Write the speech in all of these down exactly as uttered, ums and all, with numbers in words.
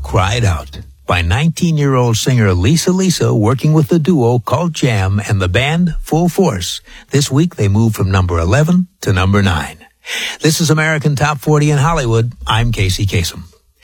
Cried Out by nineteen-year-old singer Lisa Lisa, working with the duo called Jam and the band Full Force. This week they moved from number eleven to number nine. This is American Top forty in Hollywood. I'm Casey Kasem.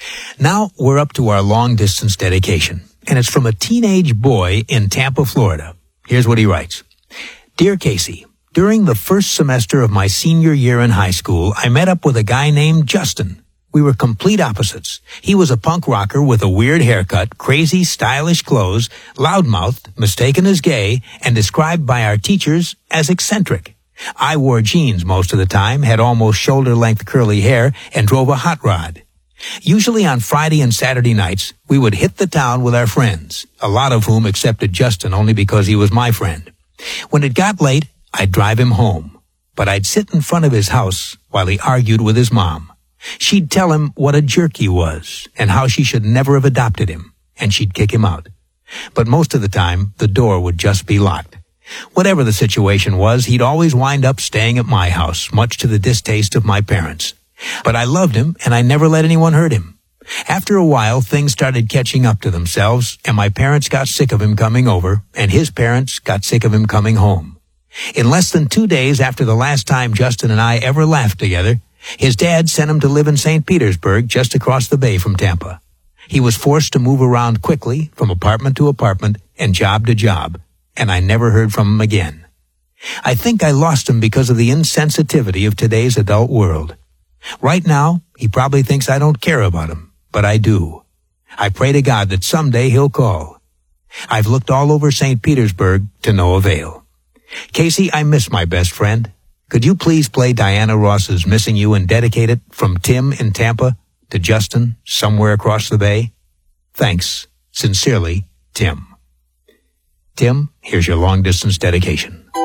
Now we're up to our long-distance dedication, and it's from a teenage boy in Tampa, Florida. Here's what he writes. Dear Casey, during the first semester of my senior year in high school, I met up with a guy named Justin. We were complete opposites. He was a punk rocker with a weird haircut, crazy, stylish clothes, loudmouthed, mistaken as gay, and described by our teachers as eccentric. I wore jeans most of the time, had almost shoulder-length curly hair, and drove a hot rod. Usually on Friday and Saturday nights, we would hit the town with our friends, a lot of whom accepted Justin only because he was my friend. When it got late, I'd drive him home, but I'd sit in front of his house while he argued with his mom. She'd tell him what a jerk he was and how she should never have adopted him, and she'd kick him out. But most of the time, the door would just be locked. Whatever the situation was, he'd always wind up staying at my house, much to the distaste of my parents. But I loved him, and I never let anyone hurt him. After a while, things started catching up to themselves, and my parents got sick of him coming over, and his parents got sick of him coming home. In less than two days after the last time Justin and I ever laughed together, his dad sent him to live in Saint Petersburg, just across the bay from Tampa. He was forced to move around quickly, from apartment to apartment, and job to job, and I never heard from him again. I think I lost him because of the insensitivity of today's adult world. Right now, he probably thinks I don't care about him, but I do. I pray to God that someday he'll call. I've looked all over Saint Petersburg to no avail. Casey, I miss my best friend. Could you please play Diana Ross's Missing You and dedicate it from Tim in Tampa to Justin somewhere across the bay? Thanks. Sincerely, Tim. Tim, here's your long-distance dedication.